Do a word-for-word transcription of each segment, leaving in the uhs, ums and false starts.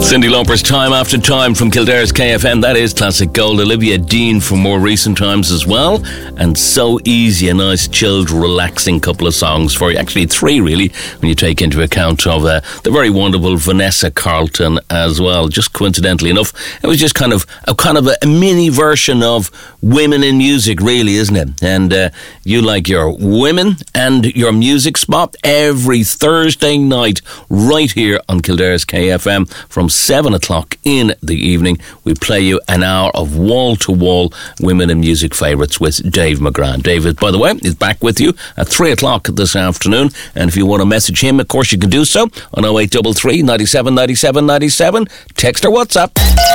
Cyndi Lauper's Time After Time from Kildare's K F M. That is classic gold. Olivia Dean from more recent times as well. And So Easy, a nice, chilled, relaxing couple of songs for you. Actually, three, really, when you take into account of uh, the very wonderful Vanessa Carlton as well. Just coincidentally enough, it was just kind of a kind of a, a mini version of Women in Music, really, isn't it? And uh, you like your women and your music spot every Thursday night right here on Kildare's K F M from seven o'clock in the evening. We play you an hour of wall-to-wall women in music favourites with Dave McGrath. David, by the way, is back with you at three o'clock this afternoon, and if you want to message him, of course you can do so on oh eight three three, nine seven, nine seven, nine seven. Text or WhatsApp.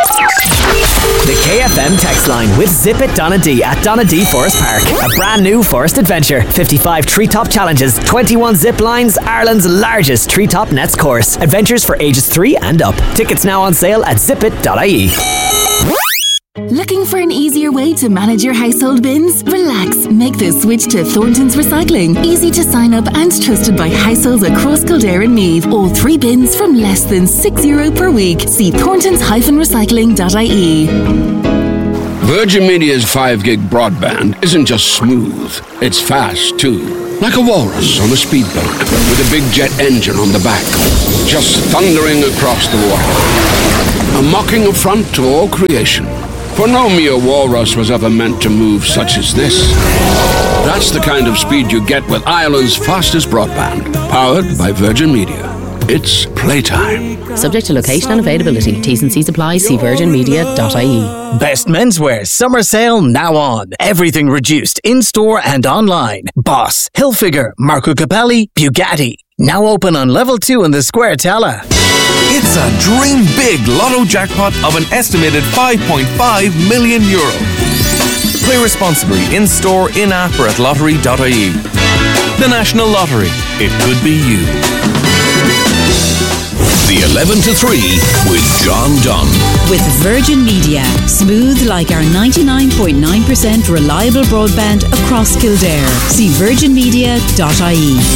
The K F M text line with Zip It Donadee at Donadee Forest Park. A brand new forest adventure. fifty-five treetop challenges, twenty-one zip lines, Ireland's largest treetop nets course. Adventures for ages three and up. Tickets now on sale at zip it dot I E. Looking for an easier way to manage your household bins? Relax, make the switch to Thornton's Recycling. Easy to sign up and trusted by households across Kildare and Meath. All three bins from less than six euro per week. See thorntons dash recycling dot I E. Virgin Media's five gig broadband isn't just smooth, it's fast too. Like a walrus on a speedboat with a big jet engine on the back, just thundering across the water. A mocking affront to all creation. For no mere walrus was ever meant to move such as this. That's the kind of speed you get with Ireland's fastest broadband, powered by Virgin Media. It's playtime. Subject to location and availability. T's and C's apply. See virgin media dot I E. Best menswear summer sale now on. Everything reduced in-store and online. Boss, Hilfiger, Marco Capelli, Bugatti. Now open on level two in the Square Tala. It's a dream big lotto jackpot of an estimated five point five million euro. Play responsibly in-store, in-app or at lottery dot I E. The National Lottery. It could be you. The eleven to three with John Dunn. With Virgin Media. Smooth like our ninety-nine point nine percent reliable broadband across Kildare. See virgin media dot I E.